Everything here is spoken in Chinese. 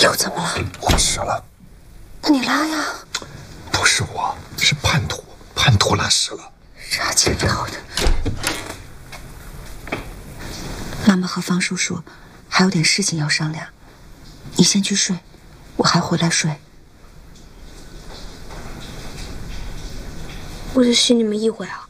又怎么了？ 我湿了。 那你拉呀。 不是我，是叛徒，叛徒拉屎了。 杀鸡挑的。妈妈和方叔叔还有点事情要商量，你先去睡，我还回来睡。 我就许你们一回啊。